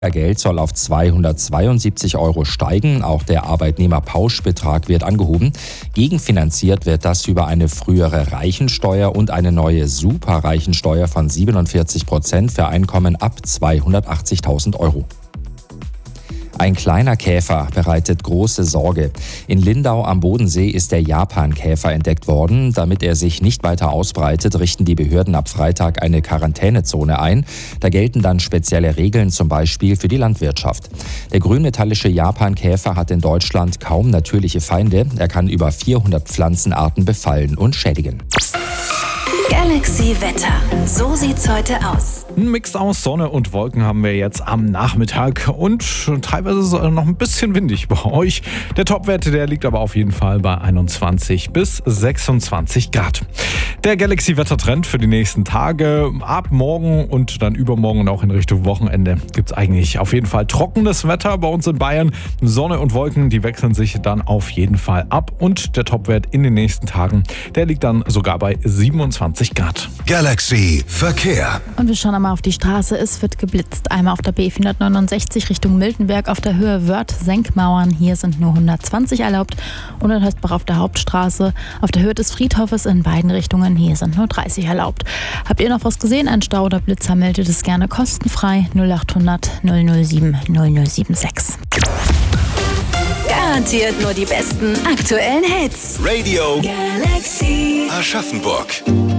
Geld soll auf 272 € steigen. Auch der Arbeitnehmerpauschbetrag wird angehoben. Gegenfinanziert wird das über eine frühere Reichensteuer und eine neue Superreichensteuer von 47% für Einkommen ab 280.000 €. Ein kleiner Käfer bereitet große Sorge. In Lindau am Bodensee ist der Japankäfer entdeckt worden. Damit er sich nicht weiter ausbreitet, richten die Behörden ab Freitag eine Quarantänezone ein. Da gelten dann spezielle Regeln, zum Beispiel für die Landwirtschaft. Der grünmetallische Japankäfer hat in Deutschland kaum natürliche Feinde. Er kann über 400 Pflanzenarten befallen und schädigen. Galaxy Wetter. So sieht's heute aus. Ein Mix aus Sonne und Wolken haben wir jetzt am Nachmittag und teilweise ist es noch ein bisschen windig bei euch. Der Topwert, der liegt aber auf jeden Fall bei 21 bis 26 Grad. Der Galaxy-Wettertrend für die nächsten Tage. Ab morgen und dann übermorgen und auch in Richtung Wochenende gibt es eigentlich auf jeden Fall trockenes Wetter bei uns in Bayern. Sonne und Wolken, die wechseln sich dann auf jeden Fall ab und der Topwert in den nächsten Tagen, der liegt dann sogar bei 27 Grad. Galaxy Verkehr. Und wir schauen einmal auf die Straße. Es wird geblitzt. Einmal auf der B469 Richtung Miltenberg auf der Höhe Wörth-Senkmauern. Hier sind nur 120 erlaubt. Und in Hösbach auf der Hauptstraße auf der Höhe des Friedhofes in beiden Richtungen. Hier sind nur 30 erlaubt. Habt ihr noch was gesehen? Ein Stau oder Blitzer, meldet es gerne kostenfrei 0800 007 0076. Garantiert nur die besten aktuellen Hits. Radio Galaxy Aschaffenburg.